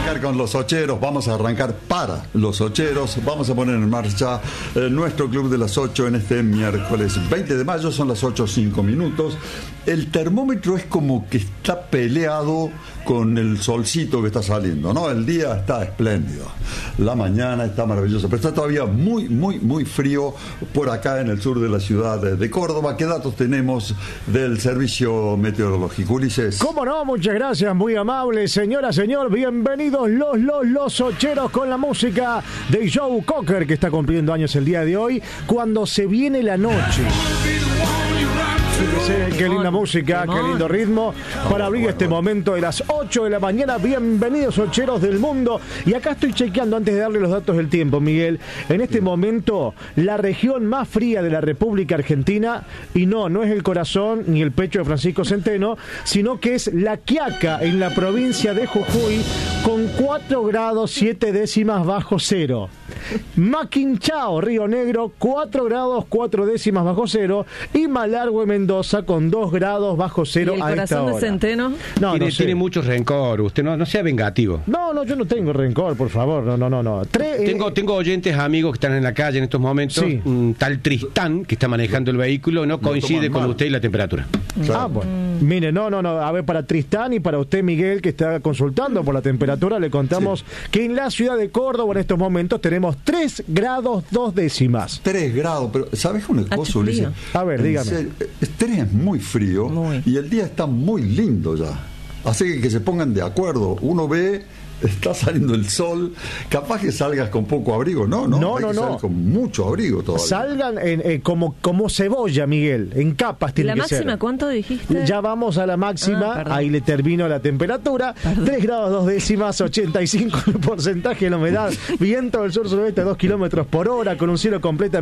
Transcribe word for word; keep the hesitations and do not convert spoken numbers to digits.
arrancar con los ocheros, vamos a arrancar para los ocheros, vamos a poner en marcha eh, nuestro club de las ocho en este miércoles veinte de mayo, son las ocho cinco minutos. El termómetro es como que está peleado con el solcito que está saliendo, ¿no? El día está espléndido, la mañana está maravillosa, pero está todavía muy, muy, muy frío por acá en el sur de la ciudad de, de Córdoba. ¿Qué datos tenemos del servicio meteorológico, Ulises? ¿Cómo no? Muchas gracias, muy amable. Señora, señor, bienvenidos los, los, los ocheros con la música de Joe Cocker, que está cumpliendo años el día de hoy, cuando se viene la noche. Fíjese, qué linda música, qué lindo ritmo para abrir este momento de las ocho de la mañana. Bienvenidos, ocheros del mundo. Y acá estoy chequeando antes de darle los datos del tiempo, Miguel. En este momento, la región más fría de la República Argentina, y no, no es el corazón ni el pecho de Francisco Centeno, sino que es La Quiaca, en la provincia de Jujuy, con cuatro grados siete décimas bajo cero. Maquinchao, Río Negro, cuatro grados cuatro décimas bajo cero. Y Malargüe, Mendoza, con dos grados bajo cero a esta hora. ¿Y el corazón de Centeno? No, tiene, no sé. tiene mucho rencor, usted no, no sea vengativo. No, no, yo no tengo rencor, por favor, no, no, no, no. Tre- Tengo, eh, tengo oyentes, amigos que están en la calle en estos momentos. Sí. Un tal Tristán, que está manejando el vehículo, no coincide toman con mal. usted y la temperatura. Claro. Ah, bueno. Mire, no, no, no. A ver, para Tristán y para usted, Miguel, que está consultando por la temperatura, le contamos sí. que en la ciudad de Córdoba en estos momentos tenemos tres grados dos décimas. tres grados, pero ¿sabes una cosa, Ulises? A ver, En dígame. serio, tres es muy frío Muy. y el día está muy lindo ya. Así que que se pongan de acuerdo. Uno ve, está saliendo el sol, capaz que salgas con poco abrigo. No, no, No, hay no, que no. salir con mucho abrigo todavía. Salgan en, eh, como, como cebolla, Miguel, en capas tiene ¿La que máxima ser. cuánto dijiste? Ya vamos a la máxima, Ah, perdón. ahí le termino la temperatura, tres grados dos décimas, ochenta y cinco el porcentaje de la humedad, viento del sur suroeste a dos kilómetros por hora, con un cielo completamente